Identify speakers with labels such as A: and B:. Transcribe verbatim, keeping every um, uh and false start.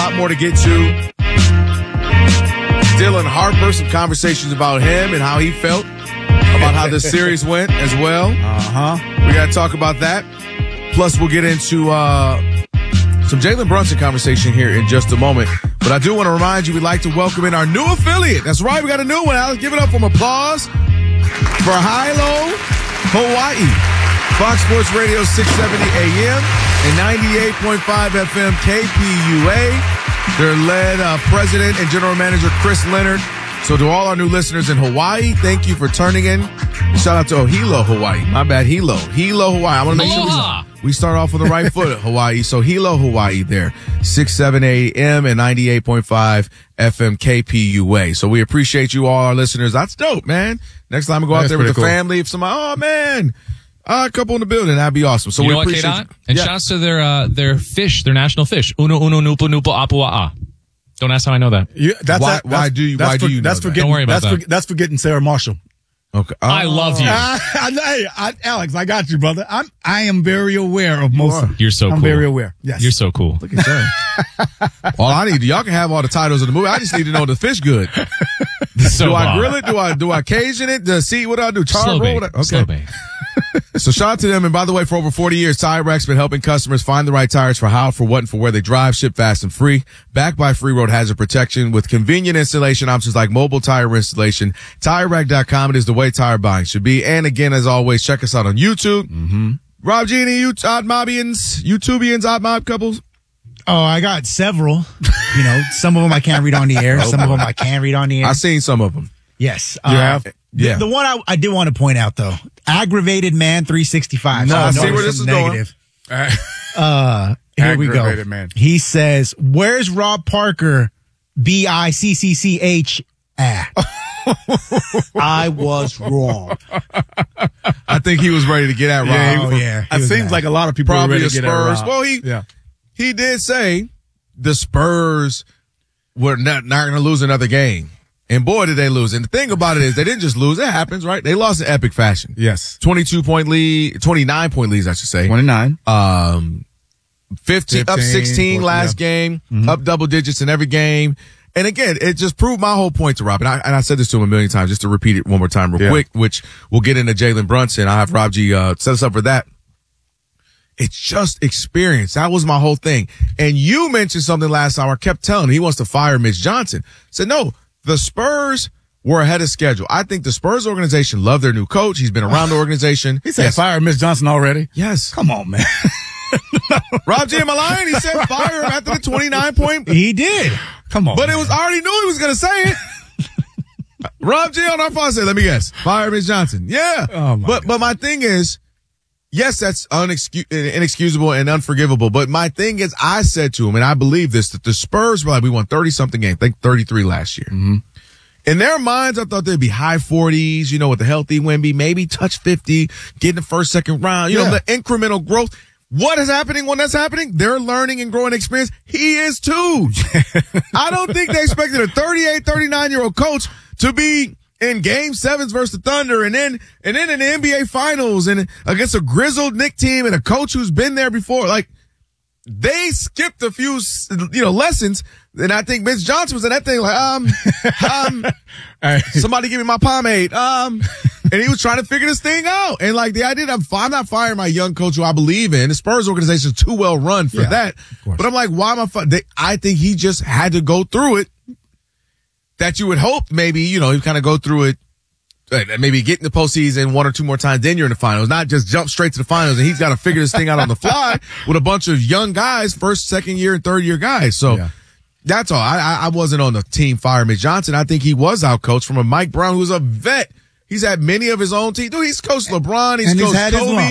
A: lot more to get to. Dylan Harper, some conversations about him and how he felt about how the series went as well.
B: Uh-huh.
A: We got to talk about that. Plus, we'll get into uh, some Jalen Brunson conversation here in just a moment. But I do want to remind you, we'd like to welcome in our new affiliate. That's right, we got a new one, Alex. Give it up for applause for Hilo, Hawaii. Fox Sports Radio six seventy A M and ninety-eight point five F M K P U A. Their led uh, president and general manager, Chris Leonard. So to all our new listeners in Hawaii, thank you for turning in. Shout out to oh, Hilo, Hawaii. My bad, Hilo. Hilo, Hawaii. I want to make sure we, we start off on the right foot, Hawaii. So Hilo, Hawaii there. six seven A M and ninety-eight point five F M K P U A. So we appreciate you all, our listeners. That's dope, man. Next time I go out
B: That's
A: there with the
B: cool.
A: family, if somebody, oh, man. Uh, a couple in the building, that'd be awesome. So
C: you
A: we
C: know what,
A: appreciate
C: K-Dot?
A: you.
C: And
A: Yeah.
C: shouts to their uh, their fish, their national fish. Uno uno nupu nupu apua'a. Don't ask how I know that.
B: You, that's
A: Why-
B: a, that's,
A: why do you-
B: that's
A: why
B: for,
A: do you know
B: that's
A: that?
B: for getting,
C: Don't worry about
B: that's
C: that.
B: For, that's for getting Sarah Marshall.
A: Okay. Oh.
C: I love you.
B: Uh, hey, I, Alex, I got you, brother. I'm, I am very aware of most of
C: You're so
B: I'm
C: cool.
B: very aware. Yes.
C: You're so cool.
A: Look at that. All I need, y'all can have all the titles of the movie. I just need to know the fish good.
C: So
A: do I
C: bomb.
A: grill it? Do I do I Cajun it? Do I see what I do? Char
C: Slow
A: roll?
C: bait.
A: What I-
C: Slow
A: Okay.
C: bait.
A: So shout out to them. And by the way, for over forty years, TireRack's been helping customers find the right tires for how, for what, and for where they drive. Ship fast and free. Backed by free road hazard protection with convenient installation options like mobile tire installation. Tire Rack dot com. It is the way tire buying should be. And again, as always, check us out on YouTube. Mm-hmm. Rob G, any you odd mobbians, YouTubians, odd mob couples?
D: Oh, I got several. You know, some of them I can't read on the air. Some of them I can read on the air.
A: I've seen some of them.
D: Yes.
A: You
D: uh,
A: have?
D: The,
A: Yeah.
D: the one I, I did want to point out, though, aggravated man three sixty-five.
A: No, I see
D: noticed
A: where this
D: some
A: is going.
D: negative. Uh, here we go.
B: Aggravated man.
D: He says, "Where's Rob Parker? B I C C C H at?" I was wrong.
A: I think he was ready to get at Rob.
B: Yeah,
D: Oh,
B: he-
D: yeah. He
B: It
D: was
B: seems
D: mad.
B: like a lot of people are
A: Probably
B: ready
A: the
B: to get at
A: Spurs.
B: Rob.
A: Well, he
B: yeah.
A: he did say the Spurs were not, not going to lose another game. And boy, did they lose. And the thing about it is they didn't just lose. It happens, right? They lost in epic fashion.
B: Yes.
A: twenty-two point lead, twenty-nine point leads, I should say.
B: twenty-nine.
A: Um, fifteen, up
B: fifteen,
A: sixteen last
B: yeah.
A: game, up double digits in every game. And again, it just proved my whole point to Rob. And I, and I said this to him a million times, just to repeat it one more time real
B: Yeah.
A: quick, which we'll get into Jalen Brunson. I'll have Rob G, uh, set us up for that. It's just experience. That was my whole thing. And you mentioned something last time. I kept telling him he wants to fire Mitch Johnson. I said, no, the Spurs were ahead of schedule. I think the Spurs organization loved their new coach. He's been around the organization.
B: He said,
A: Yes.
B: fire Miss Johnson already?
A: Yes.
B: Come on, man.
A: Rob G, am I lying? He said fire him after the twenty-nine point.
D: He did.
B: Come on.
A: But it
B: man.
A: was, I already knew he was going to say it. Rob G on our phone said, let me guess, fire Mitch Johnson. Yeah.
B: Oh, my
A: but,
B: God.
A: but my thing is, yes, that's unexcus- inexcusable and unforgivable. But my thing is, I said to him, and I believe this, that the Spurs were like, we won thirty something games, I think thirty-three last year. Mm-hmm. In their minds, I thought they'd be high forties, you know, with the healthy Wemby, maybe touch fifty, get in the first, second round, you know,
B: Yeah.
A: the incremental growth. What is happening when that's happening? They're learning and growing experience. He is too. I don't think they expected a thirty-eight, thirty-nine year old coach to be in game sevens versus the Thunder and then, and then in the N B A finals and against a grizzled Knick team and a coach who's been there before. Like, they skipped a few, you know, lessons. And I think Mitch Johnson was in that thing like, um, um,
B: Hey.
A: somebody give me my pomade. Um, and he was trying to figure this thing out. And like the idea that I'm, I'm not firing my young coach who I believe in. The Spurs organization is too well run for
B: Yeah,
A: that.
B: course.
A: But I'm like, why am I, fi- they, I think he just had to go through it. That you would hope maybe, you know, he kind of go through it. uh, Maybe get in the postseason one or two more times, then you're in the finals. Not just jump straight to the finals, and he's got to figure this thing out on the fly with a bunch of young guys, first, second year, and third year guys. So
B: Yeah.
A: that's all. I, I I wasn't on the team fire Mitch Johnson. I think he was out coached from a Mike Brown, who's a vet. He's had many of his own teams. Dude, he's coached LeBron. He's
D: And he's
A: coached
D: had his
A: Kobe.
D: lumps.